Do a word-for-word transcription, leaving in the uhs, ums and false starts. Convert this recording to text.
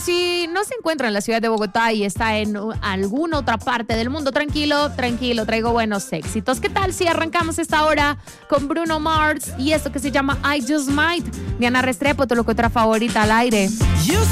si no se encuentra en la ciudad de Bogotá y está en uh, alguna otra parte del mundo, tranquilo, tranquilo, traigo buenos éxitos. ¿Qué tal si arrancamos esta hora con Bruno Mars y esto que se llama I Just Might? Diana Restrepo, tu locutora favorita al aire. You